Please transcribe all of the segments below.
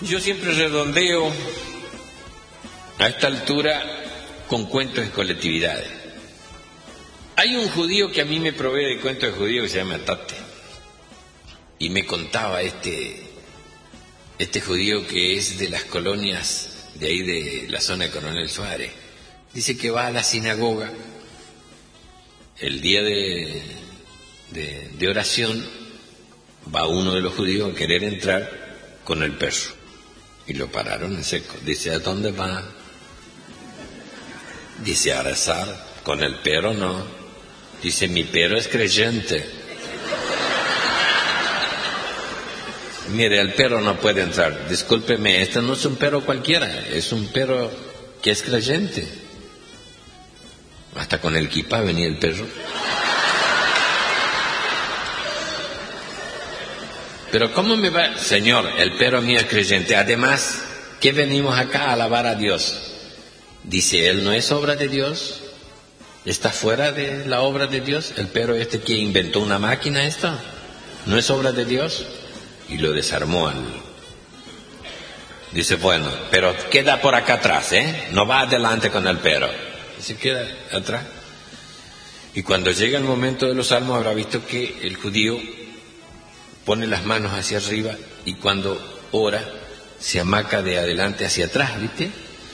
Yo siempre redondeo a esta altura con cuentos de colectividades. Hay un judío que a mí me provee de cuentos de judío que se llama Tate. Y me contaba este judío que es de las colonias de ahí de la zona de Coronel Suárez. Dice que va a la sinagoga el día de oración, va uno de los judíos a querer entrar con el perro. Y lo pararon en seco. Dice, ¿a dónde va? Dice, a rezar. Con el perro no. Dice, mi perro es creyente. Mire, el perro no puede entrar. Discúlpeme, este no es un perro cualquiera. Es un perro que es creyente. Hasta con el kipá venía el perro. Pero ¿cómo me va? Señor, el perro mío es creyente. Además, ¿qué venimos acá a alabar a Dios? Dice, él no es obra de Dios. Está fuera de la obra de Dios. El perro que inventó una máquina esta, no es obra de Dios. Y lo desarmó Dice, bueno, pero queda por acá atrás, no va adelante con el perro. Se queda atrás. Y cuando llega el momento de los salmos habrá visto que el judío pone las manos hacia arriba y cuando ora se amaca de adelante hacia atrás, ¿viste?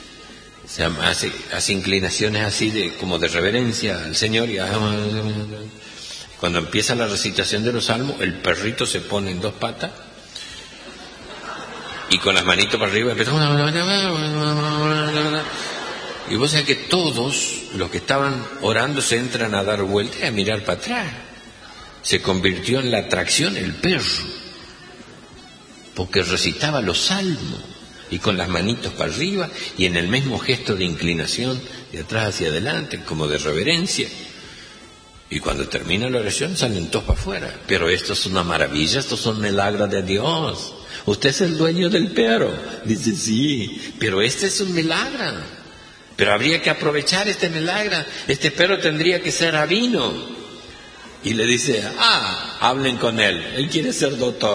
Hace inclinaciones así como de reverencia al Señor y cuando empieza la recitación de los salmos el perrito se pone en dos patas y con las manitos para arriba empieza y vos sabés que todos los que estaban orando se entran a dar vueltas y a mirar para atrás. Se convirtió en la atracción el perro, porque recitaba los salmos, y con las manitos para arriba, y en el mismo gesto de inclinación, de atrás hacia adelante, como de reverencia. Y cuando termina la oración salen todos para afuera. Pero esto es una maravilla, estos son milagros de Dios. Usted es el dueño del perro. Dice, sí, pero este es un milagro. Pero habría que aprovechar este milagro. Este perro tendría que ser rabino. Y le dice, hablen con él quiere ser doctor.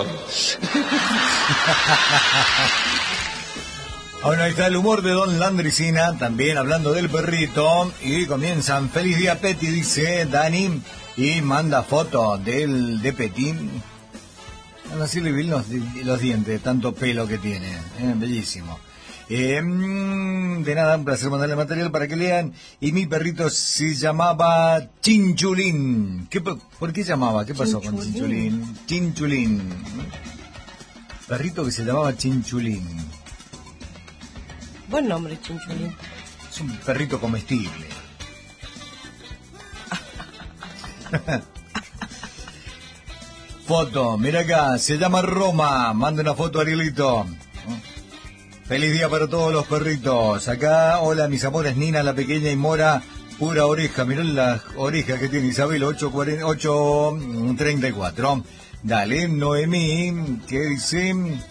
Bueno, ahí está el humor de Don Landricina, también hablando del perrito. Y comienzan, feliz día Peti, dice Dani, y manda foto de Peti. Así le vi los dientes, tanto pelo que tiene, bellísimo. De nada, un placer mandarle material para que lean. Y mi perrito se llamaba Chinchulín. ¿Por qué llamaba? ¿Qué pasó con Chinchulín? Chinchulín. Perrito que se llamaba Chinchulín. Buen nombre, Chinchulín. Es un perrito comestible. Foto, mira acá, se llama Roma. Manda una foto a Arielito. Feliz día para todos los perritos. Acá, hola mis amores, Nina la pequeña y Mora, pura oreja. Mirá las orejas que tiene Isabel, 8:34. Dale, Noemí, que dice,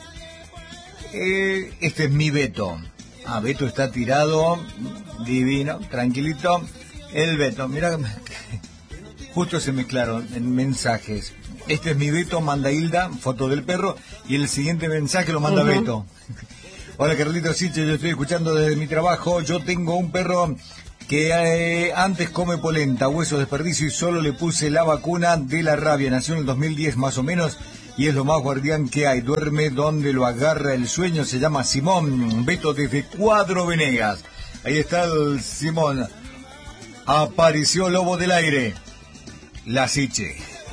este es mi Beto. Beto está tirado, divino, tranquilito. El Beto, mira, justo se mezclaron en mensajes. Este es mi Beto, manda Hilda, foto del perro, y el siguiente mensaje lo manda Beto. Hola Carlitos Siche, yo estoy escuchando desde mi trabajo. Yo tengo un perro que antes come polenta, hueso, desperdicio y solo le puse la vacuna de la rabia. Nació en el 2010 más o menos y es lo más guardián que hay. Duerme donde lo agarra el sueño. Se llama Simón. Beto desde Cuadro Venegas. Ahí está el Simón. Apareció Lobo del Aire. La Siche.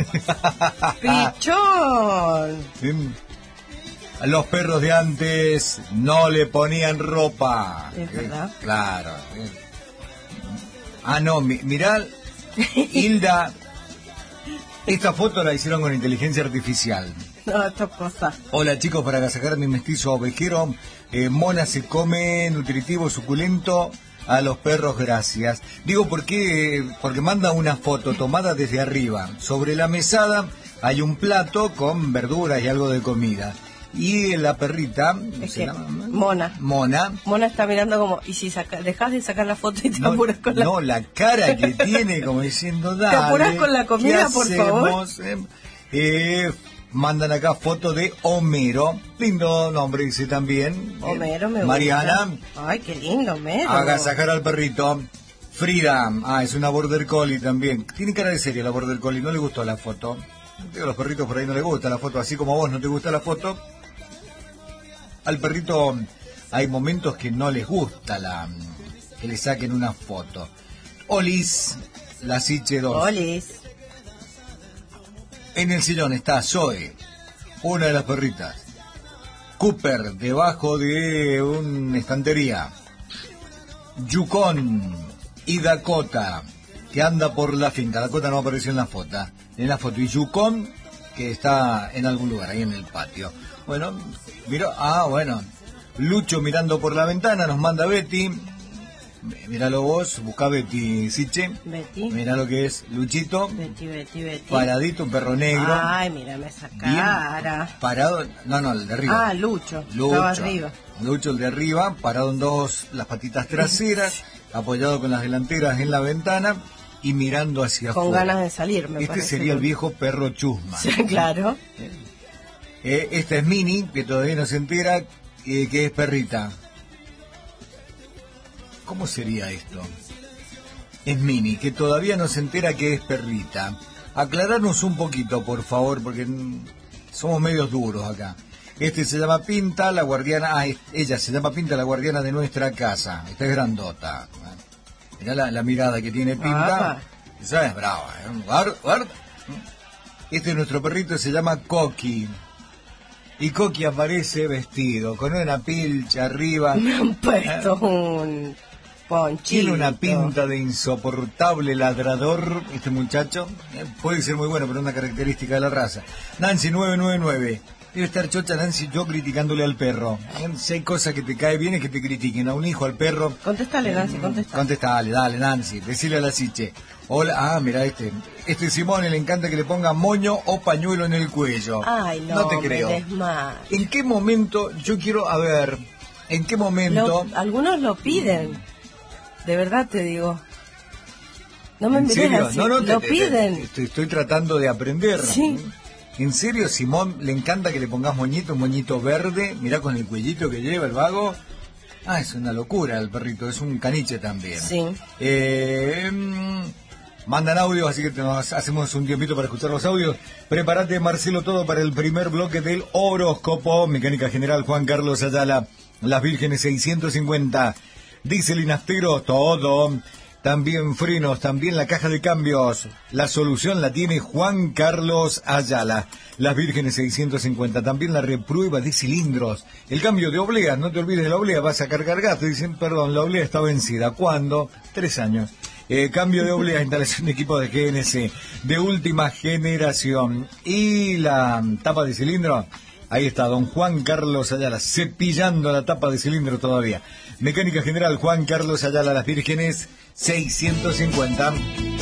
¡Pichón! A los perros de antes no le ponían ropa. ¿Es verdad? Claro. No, mirá, Hilda, esta foto la hicieron con inteligencia artificial. No, esta cosa. Hola chicos, para agasajar mi mestizo ovejero, Mona se come nutritivo, suculento a los perros, gracias. Digo, porque manda una foto tomada desde arriba. Sobre la mesada hay un plato con verduras y algo de comida. Y la perrita, Mona. Mona está mirando como, y si dejas de sacar la foto y te apuras con la... No, la cara que tiene como diciendo, dale. ¿Te apuras con la comida, por favor? Mandan acá foto de Homero. Lindo nombre, dice también. Homero, me Mariana. gusta. Ay, qué lindo, Homero. Agasajar al perrito. Frida. Es una border collie también. Tiene cara de seria la border collie. No le gustó la foto. Digo, a los perritos por ahí no les gusta la foto. Así como a vos no te gusta la foto. Al perrito hay momentos que no les gusta que le saquen una foto. Olis. La Siche 2. Olis. En el sillón está Zoe, una de las perritas. Cooper, debajo de una estantería. Yukon y Dakota, que anda por la finca. Dakota no apareció en la foto. Y Yukon, que está en algún lugar, ahí en el patio. Bueno, bueno. Lucho mirando por la ventana, nos manda Betty. Míralo vos, busca Betty, Siche. Betty. Mirá lo que es Luchito. Betty. Paradito, un perro negro. Ay, mírame esa cara. Bien parado, no, el de arriba. Lucho. Estaba arriba. Lucho, el de arriba, parado en las patitas traseras, apoyado con las delanteras en la ventana y mirando hacia afuera. Con ganas de salir, me parece. Este sería el viejo perro chusma. Sí, claro. Esta es Mini, que todavía no se entera que es perrita. ¿Cómo sería esto? Es Mini, que todavía no se entera que es perrita. Aclararnos un poquito, por favor, porque somos medios duros acá. Este se llama Pinta, la guardiana... ella se llama Pinta, la guardiana de nuestra casa. Esta es grandota. Mirá la mirada que tiene Pinta. Esa es brava. Guarda. Este es nuestro perrito, se llama Coqui. Y Coqui aparece vestido, con una pilcha arriba. Me han puesto un ponchito. Tiene una pinta de insoportable ladrador, este muchacho. Puede ser muy bueno, pero es una característica de la raza. Nancy 999. Debe estar chocha Nancy yo criticándole al perro. Si hay cosas que te cae bien es que te critiquen a un hijo, al perro. Contéstale, Nancy, Contestale, dale, Nancy. Decile a la Siche. Hola, mira este Simón le encanta que le ponga moño o pañuelo en el cuello. Ay, no te creo. ¿En qué momento? Yo quiero, ¿en qué momento? Algunos lo piden. De verdad te digo. No me mires así. No, lo piden. Estoy tratando de aprender. Sí. ¿En serio, Simón, le encanta que le pongas moñito, un moñito verde? Mirá con el cuellito que lleva el vago. Es una locura el perrito, es un caniche también. Sí. Mandan audios, así que hacemos un tiempito para escuchar los audios. Prepárate, Marcelo, todo para el primer bloque del horóscopo. Mecánica General Juan Carlos Ayala, Las Vírgenes 650. Diésel y nafteros, todo. También frenos, también la caja de cambios. La solución la tiene Juan Carlos Ayala. Las Vírgenes 650. También la reprueba de cilindros. El cambio de oblea, no te olvides de la oblea, vas a cargar gato. Dicen, perdón, la oblea está vencida. ¿Cuándo? 3 años. Cambio de oblea, instalación de equipo de GNC de última generación. Y la tapa de cilindro, ahí está don Juan Carlos Ayala, cepillando la tapa de cilindro todavía. Mecánica General Juan Carlos Ayala, Las Vírgenes 650.